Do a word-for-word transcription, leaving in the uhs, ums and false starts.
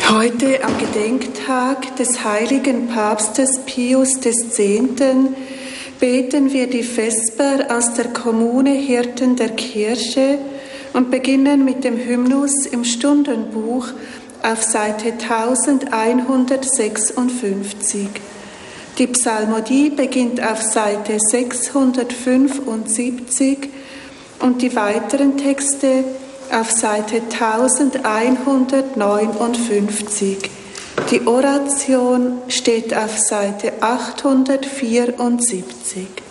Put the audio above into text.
Heute am Gedenktag des heiligen Papstes Pius X. beten wir die Vesper aus der Kommune Hirten der Kirche und beginnen mit dem Hymnus im Stundenbuch auf Seite elfhundertsechsundfünfzig. Die Psalmodie beginnt auf Seite sechshundertfünfundsiebzig und die weiteren Texte auf Seite elfhundertneunundfünfzig. Die Oration steht auf Seite achthundertvierundsiebzig.